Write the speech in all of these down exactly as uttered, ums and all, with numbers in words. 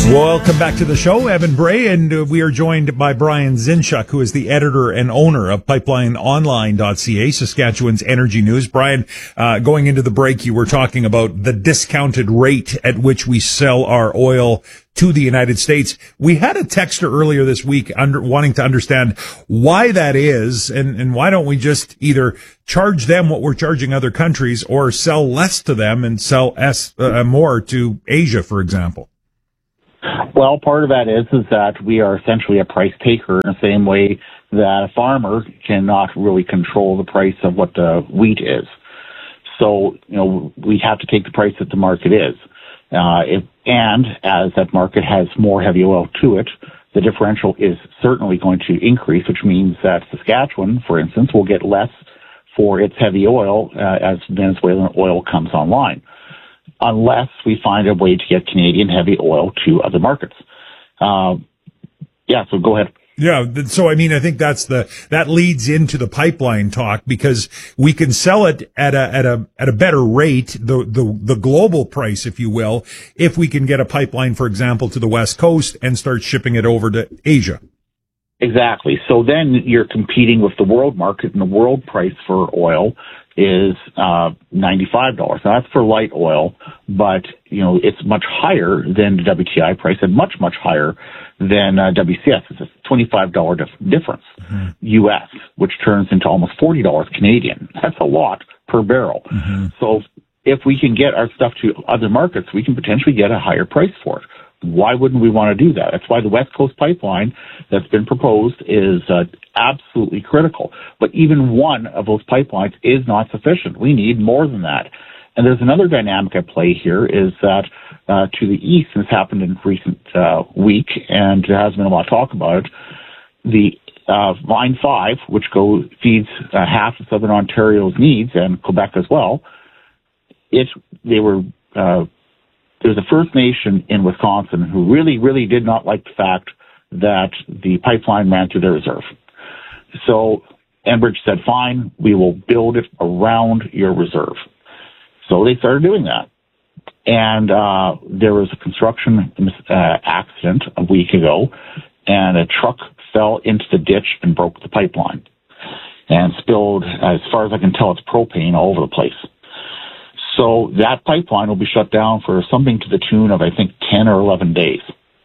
Welcome back to the show, Evan Bray, and uh, we are joined by Brian Zinchuk, who is the editor and owner of pipeline online dot c a, Saskatchewan's energy news. Brian, uh, going into the break, you were talking about the discounted rate at which we sell our oil to the United States. We had a texter earlier this week under, wanting to understand why that is, and, and why don't we just either charge them what we're charging other countries or sell less to them and sell S, uh, more to Asia, for example? Well, part of that is is that we are essentially a price taker in the same way that a farmer cannot really control the price of what the wheat is. So, you know, we have to take the price that the market is. Uh, if, and as that market has more heavy oil to it, the differential is certainly going to increase, which means that Saskatchewan, for instance, will get less for its heavy oil uh, as Venezuelan oil comes online, unless we find a way to get Canadian heavy oil to other markets. Uh, yeah, so go ahead. Yeah, so I mean, I think that's the, that leads into the pipeline talk, because we can sell it at a, at a, at a better rate, the, the, the global price, if you will, if we can get a pipeline, for example, to the West Coast and start shipping it over to Asia. Exactly. So then you're competing with the world market, and the world price for oil is uh ninety-five dollars. Now that's for light oil, but you know it's much higher than the W T I price and much much higher than uh, W C S. It's a twenty-five dollars dif- difference mm-hmm. U S, which turns into almost forty dollars Canadian. That's a lot per barrel. Mm-hmm. So if we can get our stuff to other markets, we can potentially get a higher price for it. Why wouldn't we want to do that? That's why the West Coast pipeline that's been proposed is uh, absolutely critical. But even one of those pipelines is not sufficient. We need more than that. And there's another dynamic at play here is that uh, to the east, and this happened in recent uh, week, and there has been a lot of talk about it, the uh, Line five, which go, feeds uh, half of Southern Ontario's needs, and Quebec as well, it, they were... Uh, There's a First Nation in Wisconsin who really, really did not like the fact that the pipeline ran through their reserve. So Enbridge said, fine, we will build it around your reserve. So they started doing that. And uh there was a construction uh, accident a week ago, and a truck fell into the ditch and broke the pipeline and spilled, as far as I can tell, it's propane all over the place. So that pipeline will be shut down for something to the tune of, I think, ten or eleven days.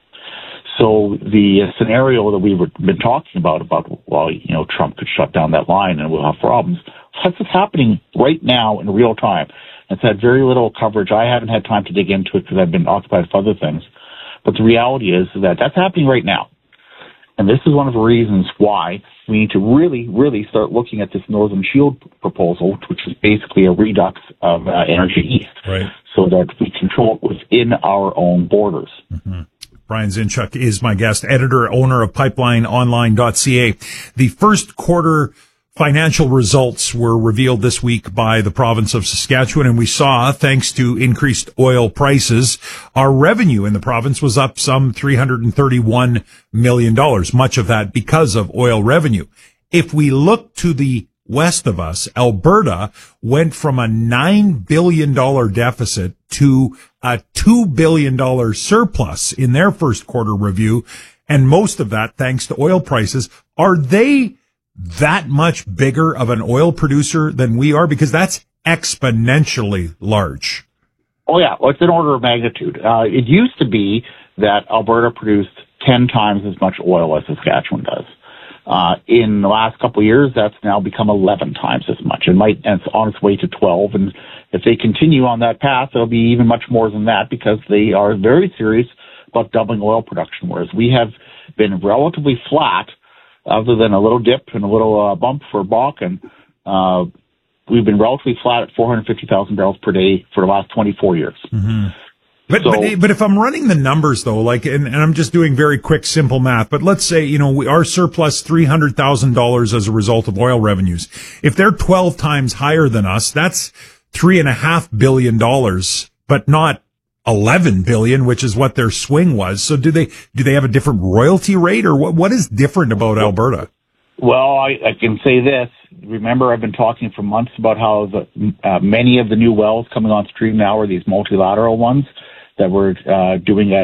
So the scenario that we've been talking about, about, well, you know, Trump could shut down that line and we'll have problems, that's what's happening right now in real time. It's had very little coverage. I haven't had time to dig into it because I've been occupied with other things. But the reality is that that's happening right now. And this is one of the reasons why we need to really, really start looking at this Northern Shield proposal, which is basically a redux of uh, Energy East, right, so that we control it within our own borders. Mm-hmm. Brian Zinchuk is my guest, editor, owner of pipeline online dot c a. The first quarter financial results were revealed this week by the province of Saskatchewan, and we saw, thanks to increased oil prices, our revenue in the province was up some three hundred thirty-one million dollars, much of that because of oil revenue. If we look to the west of us, Alberta went from a nine billion dollars deficit to a two billion dollars surplus in their first quarter review, and most of that thanks to oil prices. Are they that much bigger of an oil producer than we are? Because that's exponentially large. Oh, yeah. Well, it's an order of magnitude. Uh, it used to be that Alberta produced ten times as much oil as Saskatchewan does. Uh, in the last couple of years, that's now become eleven times as much. It might, and it's on its way to twelve. And if they continue on that path, it'll be even much more than that, because they are very serious about doubling oil production, whereas we have been relatively flat, other than a little dip and a little uh, bump for Bakken. Uh, we've been relatively flat at four hundred fifty thousand barrels per day for the last twenty-four years. Mm-hmm. But, so, but but if I'm running the numbers though, like, and, and I'm just doing very quick, simple math, but let's say, you know, we our surplus three hundred thousand dollars as a result of oil revenues. If they're twelve times higher than us, that's three and a half billion dollars, but not eleven billion, which is what their swing was. So do they do they have a different royalty rate, or what? What is different about Alberta? Well, I, I can say this. Remember, I've been talking for months about how the, uh, many of the new wells coming on stream now are these multilateral ones that we're uh, doing out of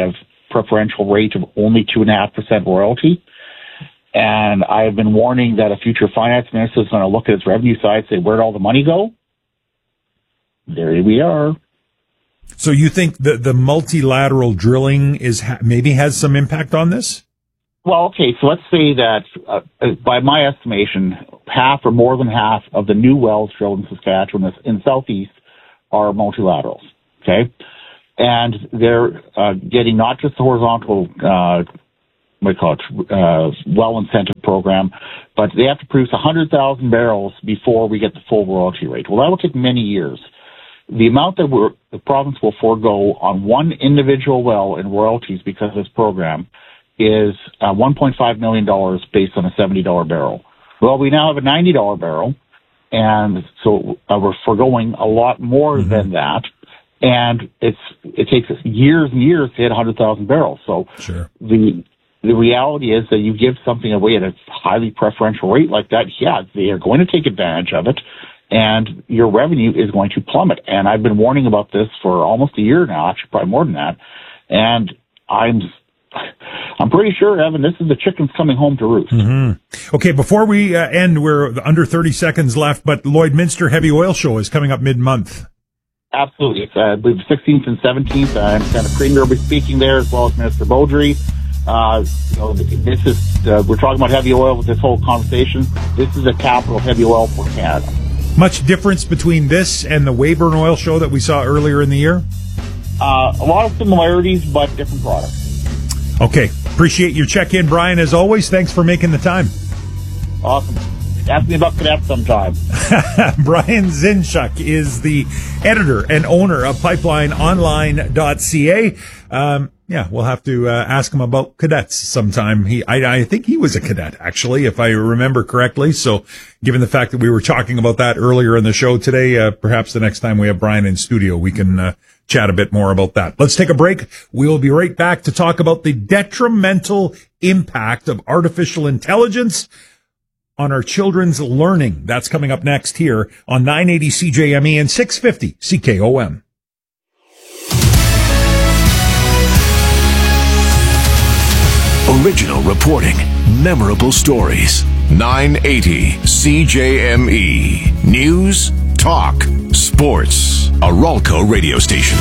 preferential rate of only two and a half percent royalty. And I've been warning that a future finance minister is going to look at its revenue side and say, where'd all the money go? There we are. So you think that the multilateral drilling is ha- maybe has some impact on this? Well, okay, so let's say that, uh, by my estimation, half or more than half of the new wells drilled in Saskatchewan in the southeast are multilaterals, okay? And they're uh, getting not just the horizontal, uh, what do you call it, uh, well incentive program, but they have to produce one hundred thousand barrels before we get the full royalty rate. Well, that will take many years. The amount that we're, the province will forego on one individual well in royalties because of this program is uh, one point five million dollars based on a seventy dollars barrel. Well, we now have a ninety dollars barrel, and so uh, we're foregoing a lot more mm-hmm. than that. And it's it takes us years and years to hit one hundred thousand barrels. So sure. the the reality is that you give something away at a highly preferential rate like that, yeah, they are going to take advantage of it, and your revenue is going to plummet. And I've been warning about this for almost a year now, actually probably more than that. And I'm I'm pretty sure, Evan, this is the chickens coming home to roost. Mm-hmm. Okay, before we uh, end, we're under thirty seconds left, but Lloydminster Heavy Oil Show is coming up mid-month. Absolutely. It's, uh, I believe, sixteenth and seventeenth. I understand the Premier will be speaking there, as well as Minister Beaudry. Uh, you know, this is, uh, we're talking about heavy oil with this whole conversation. This is the capital of heavy oil for Canada. Much difference between this and the Weyburn Oil Show that we saw earlier in the year? Uh, a lot of similarities, but different products. Okay. Appreciate your check-in, Brian, as always. Thanks for making the time. Awesome. Ask me about Cadet sometime. Brian Zinchuk is the editor and owner of pipeline online dot c a. Um, yeah, we'll have to uh, ask him about cadets sometime. He, I, I think he was a cadet, actually, if I remember correctly. So given the fact that we were talking about that earlier in the show today, uh, perhaps the next time we have Brian in studio, we can uh, chat a bit more about that. Let's take a break. We'll be right back to talk about the detrimental impact of artificial intelligence on our children's learning. That's coming up next here on nine eighty C J M E and six fifty C K O M. Original reporting, memorable stories. nine eighty C J M E. News, talk, sports. A Ralco radio station.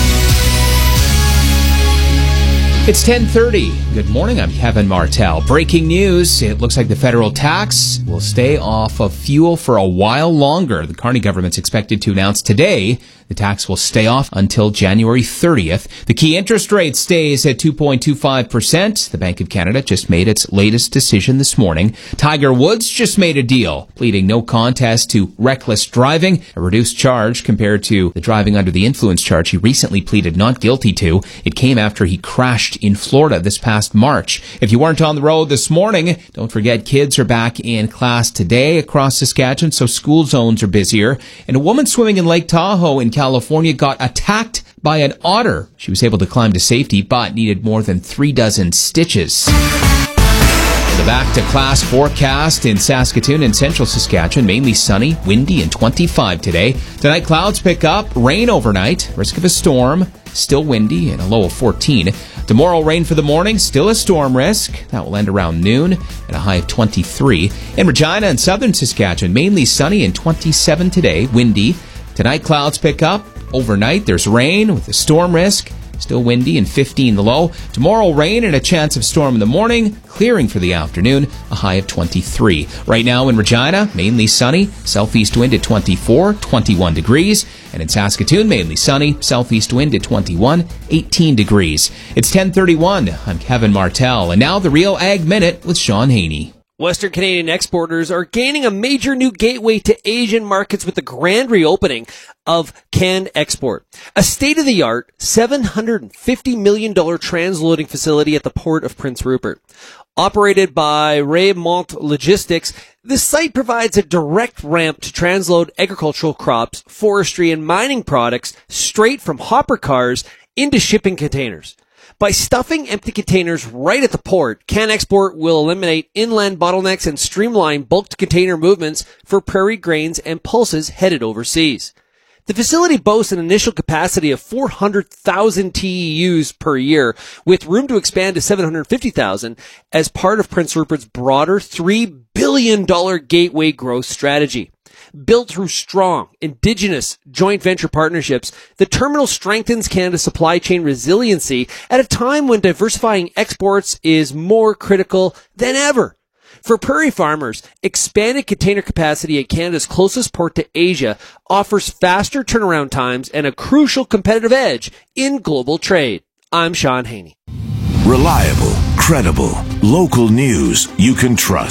It's ten thirty. Good morning, I'm Kevin Martell. Breaking news, it looks like the federal tax will stay off of fuel for a while longer. The Carney government's expected to announce today the tax will stay off until January thirtieth. The key interest rate stays at two point two five percent. The Bank of Canada just made its latest decision this morning. Tiger Woods just made a deal, pleading no contest to reckless driving, a reduced charge compared to the driving under the influence charge he recently pleaded not guilty to. It came after he crashed in Florida this past March. If you weren't on the road this morning, don't forget kids are back in class today across Saskatchewan, so school zones are busier. And a woman swimming in Lake Tahoe in California got attacked by an otter. She was able to climb to safety, but needed more than three dozen stitches. The back-to-class forecast in Saskatoon and central Saskatchewan, mainly sunny, windy, and twenty-five today. Tonight, clouds pick up, rain overnight, risk of a storm, still windy, and a low of fourteen. Tomorrow, rain for the morning, still a storm risk. That will end around noon, and a high of twenty-three. In Regina and southern Saskatchewan, mainly sunny and twenty-seven today, windy. Tonight, clouds pick up. Overnight, there's rain with a storm risk. Still windy and fifteen the low. Tomorrow, rain and a chance of storm in the morning. Clearing for the afternoon, a high of twenty-three. Right now in Regina, mainly sunny. Southeast wind at twenty-four, twenty-one degrees. And in Saskatoon, mainly sunny. Southeast wind at twenty-one, eighteen degrees. It's ten thirty-one. I'm Kevin Martell. And now the Real Ag Minute with Sean Haney. Western Canadian exporters are gaining a major new gateway to Asian markets with the grand reopening of CanExport, a state-of-the-art seven hundred fifty million dollars transloading facility at the port of Prince Rupert. Operated by Raymont Logistics, this site provides a direct ramp to transload agricultural crops, forestry, and mining products straight from hopper cars into shipping containers. By stuffing empty containers right at the port, CanExport will eliminate inland bottlenecks and streamline bulk container movements for prairie grains and pulses headed overseas. The facility boasts an initial capacity of four hundred thousand T E Us per year, with room to expand to seven hundred fifty thousand as part of Prince Rupert's broader three billion dollars gateway growth strategy. Built through strong, indigenous joint venture partnerships, the terminal strengthens Canada's supply chain resiliency at a time when diversifying exports is more critical than ever. For prairie farmers, expanded container capacity at Canada's closest port to Asia offers faster turnaround times and a crucial competitive edge in global trade. I'm Sean Haney. Reliable, credible, local news you can trust.